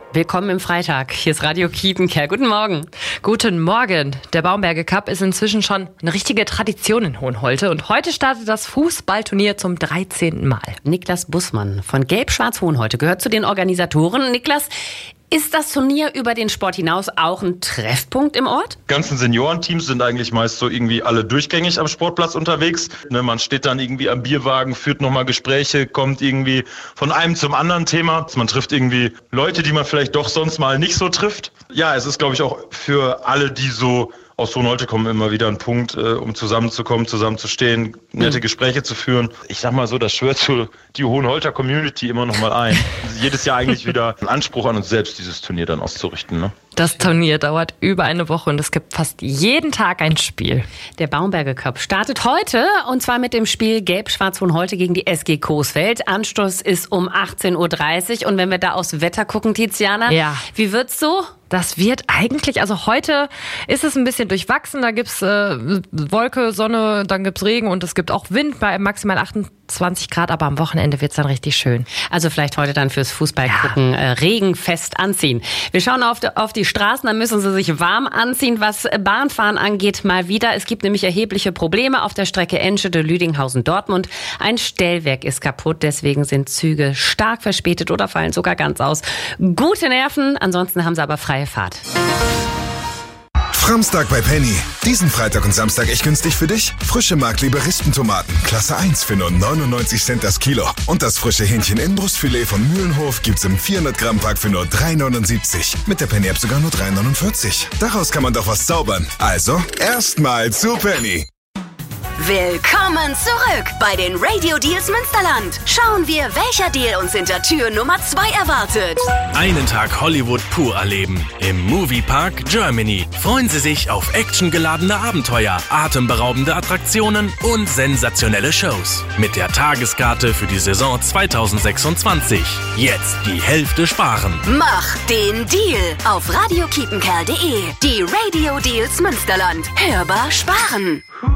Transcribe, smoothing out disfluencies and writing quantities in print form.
Willkommen im Freitag. Hier ist Radio Kiepenkerl. Guten Morgen. Guten Morgen. Der Baumberger Cup ist inzwischen schon eine richtige Tradition in Hohenholte. Und heute startet das Fußballturnier zum 13. Mal. Niklas Bussmann von Gelb-Schwarz Hohenholte gehört zu den Organisatoren. Niklas, ist das Turnier über den Sport hinaus auch ein Treffpunkt im Ort? Die ganzen Seniorenteams sind eigentlich meist so irgendwie alle durchgängig am Sportplatz unterwegs. Man steht dann irgendwie am Bierwagen, führt nochmal Gespräche, kommt irgendwie von einem zum anderen Thema. Man trifft irgendwie Leute, die man vielleicht doch sonst mal nicht so trifft. Ja, es ist, glaube ich, auch für alle, die so aus Hohenholte kommen, immer wieder ein Punkt, um zusammenzukommen, zusammenzustehen, nette Gespräche zu führen. Ich sag mal so, das schwört so die Hohenholter Community immer noch mal ein. Jedes Jahr eigentlich wieder einen Anspruch an uns selbst, dieses Turnier dann auszurichten, ne? Das Turnier dauert über eine Woche und es gibt fast jeden Tag ein Spiel. Der Baumberger Cup startet heute und zwar mit dem Spiel Gelb-Schwarz Hohenholte gegen die SG Coesfeld. Anstoß ist um 18:30 Uhr und wenn wir da aufs Wetter gucken, Tiziana, wie wird's so? Das wird eigentlich, also heute ist es ein bisschen durchwachsen, da gibt's Wolke, Sonne, dann gibt's Regen und es gibt auch Wind bei maximal 28 Grad, aber am Wochenende wird's dann richtig schön. Also vielleicht heute dann fürs Fußballgucken regenfest anziehen. Wir schauen auf die Straßen, da müssen Sie sich warm anziehen, was Bahnfahren angeht mal wieder. Es gibt nämlich erhebliche Probleme auf der Strecke Enschede-Lüdinghausen-Dortmund. Ein Stellwerk ist kaputt, deswegen sind Züge stark verspätet oder fallen sogar ganz aus. Gute Nerven, ansonsten haben Sie aber freie Fahrt. Framstag bei Penny. Diesen Freitag und Samstag echt günstig für dich. Frische Mark-Liberistentomaten, Klasse 1 für nur 99 Cent das Kilo. Und das frische Hähnchen-Innenbrustfilet von Mühlenhof gibt's im 400-Gramm-Pack für nur 3,79. Mit der Penny-App sogar nur 3,49. Daraus kann man doch was zaubern. Also, erstmal zu Penny. Willkommen zurück bei den Radio Deals Münsterland. Schauen wir, welcher Deal uns hinter Tür Nummer 2 erwartet. Einen Tag Hollywood pur erleben. Im Moviepark Germany. Freuen Sie sich auf actiongeladene Abenteuer, atemberaubende Attraktionen und sensationelle Shows. Mit der Tageskarte für die Saison 2026. Jetzt die Hälfte sparen. Mach den Deal auf radiokiepenkerl.de. Die Radio Deals Münsterland. Hörbar sparen.